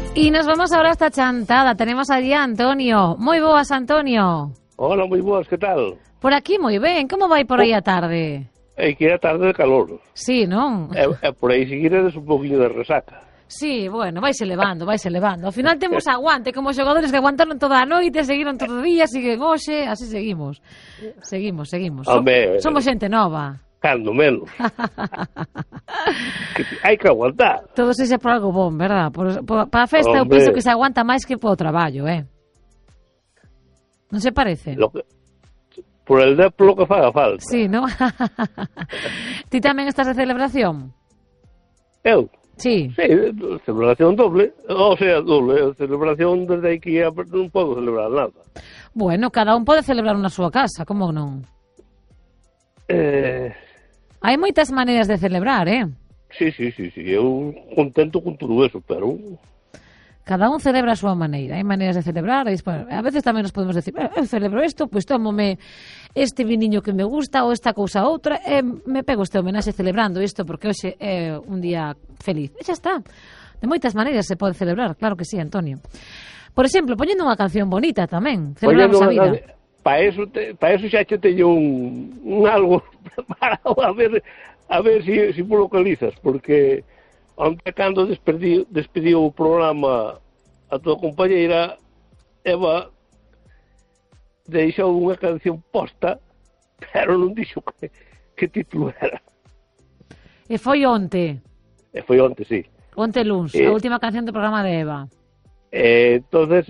Y nos vamos ahora hasta Chantada. Tenemos allí a Antonio. Moi boas, Antonio. Hola, moi boas, que tal? Por aquí moi ben. Como vai por aí a tarde? É que era tarde de calor. Sí, non? E por aí seguiredes un poquinho de resaca. Sí, bueno, vaise levando, vaise levando. Ao final temos aguante, como xogadores que aguantaron toda a noite, seguiron todo o día, siguen hoxe, así seguimos. Seguimos. Somos xente nova. Cando menos. Hai que aguantar. Todo se xa por algo bom, verdad? Para a festa eu penso que se aguanta máis que por o traballo, Non se parece? Por el deplo que faga falta. Sí, non? Ti tamén estás de celebración? Eu? Sí. Sí, celebración doble. O sea, doble. Celebración desde aí que non podo celebrar nada. Bueno, cada un pode celebrar na súa casa, como non? Hai moitas maneiras de celebrar, Sí. Eu contento con todo eso, pero... Cada un celebra a súa maneira. Hai maneiras de celebrar. A veces tamén nos podemos decir, eu celebro isto, pois tómome este viniño que me gusta ou esta cousa outra, e me pego este homenaxe celebrando isto porque hoxe é un día feliz. E xa está. De moitas maneiras se pode celebrar, claro que sí, Antonio. Por exemplo, poñendo unha canción bonita tamén. Celebramos a vida. Para eso xa te teño un algo preparado a ver si me localizas, porque onte cando despediu o programa a tua compañeira Eva deixou unha canción posta, pero non dixo que título era. E foi onte? Foi onte, sí. Onte luns, a última canción do programa de Eva. Entonces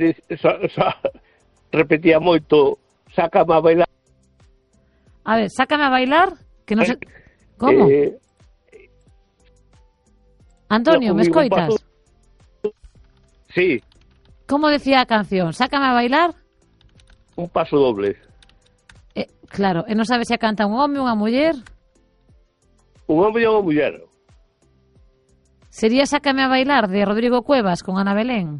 repetía moito, sácame a bailar. A ver, sácame a bailar, que non sei... Como? Antonio, me escoitas? Sí. Como decía a canción? Sácame a bailar? Un paso doble. Claro, e non sabe se a canta un home ou unha muller? Un home e unha muller. Sería Sácame a bailar, de Rodrigo Cuevas, con Ana Belén?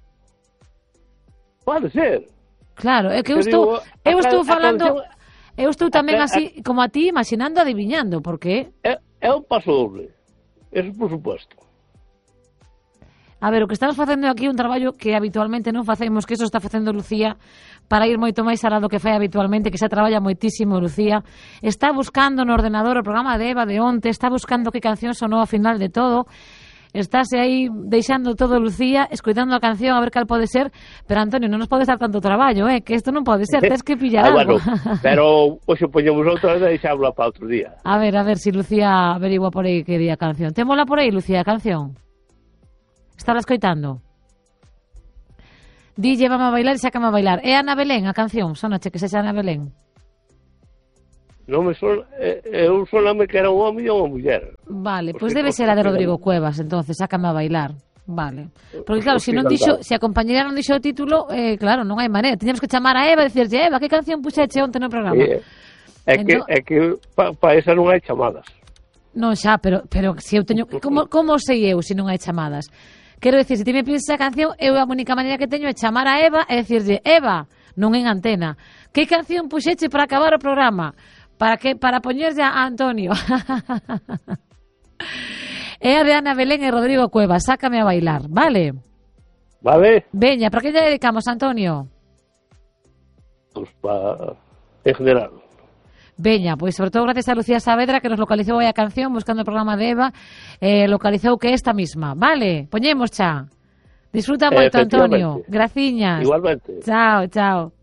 Pode ser. Claro, é que eu estou falando... Eu estou tamén así, como a ti, imaginando, adiviñando, porque... É un paso doble, eso por suposto. A ver, o que estamos facendo aquí é un traballo que habitualmente non facemos, que eso está facendo Lucía, para ir moito máis alá do que fai habitualmente, que xa traballa moitísimo Lucía. Está buscando no ordenador o programa de Eva de onte, está buscando que canción sonou ao final de todo, estáse aí deixando todo Lucía, escoitando a canción a ver cal pode ser, pero Antonio, non nos pode dar tanto traballo, que isto non pode ser, tens que pillar algo. Bueno, pero hoxe poñemos outra vez e deixámosla para outro día. A ver si Lucía averigua por aí que día a canción. Témola por aí, Lucía, a canción? Estaba escoitando? Dille, vamos a bailar e sácame a bailar. É Ana Belén a canción? Sonache que sexa Ana Belén? Non me son, eu soname que era un home e unha muller. Vale, pois debe ser a de Rodrigo Cuevas, entonces, sácame a bailar. Vale. Porque claro, se a compañera non dixo o título, claro, non hai maneira. Tiñamos que chamar a Eva e dicirlle, Eva, que canción puxeche onte no programa? É que para esa non hai chamadas. Non xa, pero se eu teño... Como sei eu se non hai chamadas? Quero dicir, se ti me pides esa canción, eu a única maneira que teño é chamar a Eva e dicirlle, Eva, non en antena, que canción puxeche para acabar o programa? Para poñerlle a Antonio. É a de Ana Belén e Rodrigo Cuevas, sácame a bailar, vale? Vale. Veña, para que lle dedicamos, Antonio? Pues para... en general. Veña, pois sobre todo gracias a Lucía Saavedra que nos localizou aí a canción buscando o programa de Eva, localizou que esta misma, vale? Poñemos xa. Disfruta moito, Antonio. Graciñas. Igualmente. Chao.